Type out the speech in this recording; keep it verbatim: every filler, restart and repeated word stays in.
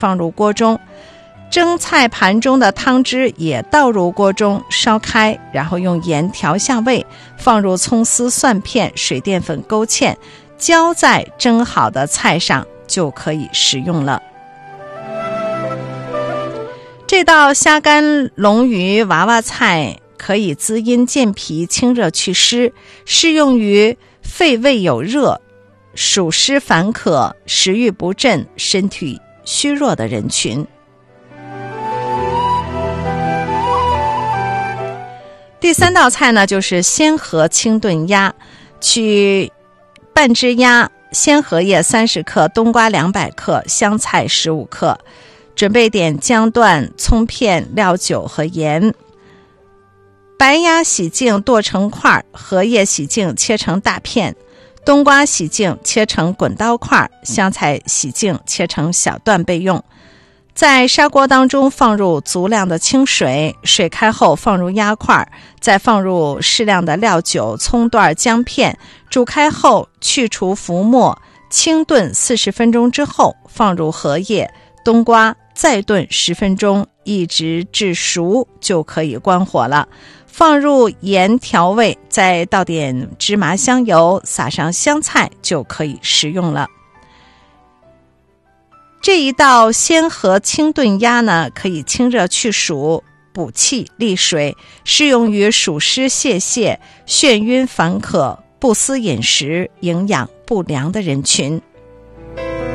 放入锅中，蒸菜盘中的汤汁也倒入锅中烧开，然后用盐调下味，放入葱丝、蒜片、水淀粉勾芡，浇在蒸好的菜上，就可以食用了。这道虾干龙鱼娃娃菜可以滋阴健脾、清热祛湿，适用于肺胃有热、暑湿烦渴、食欲不振、身体虚弱的人群。第三道菜呢，就是鲜荷清炖鸭。取半只鸭，鲜荷叶三十克，冬瓜两百克，香菜十五克。准备点姜段、葱片、料酒和盐。白鸭洗净剁成块，荷叶洗净切成大片，冬瓜洗净切成滚刀块，香菜洗净切成小段备用。在砂锅当中放入足量的清水，水开后放入鸭块，再放入适量的料酒、葱段、姜片，煮开后去除浮沫，清炖四十分钟之后放入荷叶、冬瓜，再炖十分钟，一直至熟就可以关火了。放入盐调味，再倒点芝麻香油，撒上香菜，就可以食用了。这一道鲜荷清炖鸭呢，可以清热去暑、补气利水，适用于暑湿泄泻、眩晕烦渴、不思饮食、营养不良的人群。